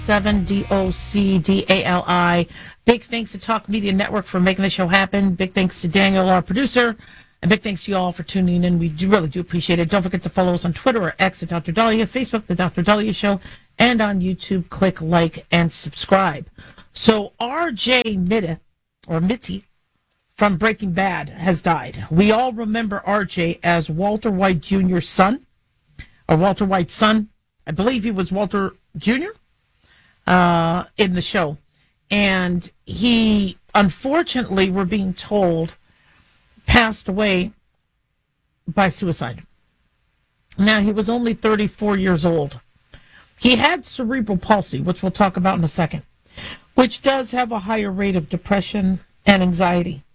DOCDALI. Big thanks to Talk Media Network for making the show happen. Big thanks to Daniel, our producer. And big thanks to you all for tuning in. We really do appreciate it. Don't forget to follow us on Twitter or X at Dr. Dahlia, Facebook, The Dr. Dahlia Show, and on YouTube, click like and subscribe. So R.J. Mitty from Breaking Bad has died. We all remember R.J. as Walter White Jr.'s son, or Walter White's son. I believe he was Walter Jr. In the show. And he, unfortunately, we're being told, passed away by suicide. Now, he was only 34 years old. He had cerebral palsy, which we'll talk about in a second, which does have a higher rate of depression and anxiety.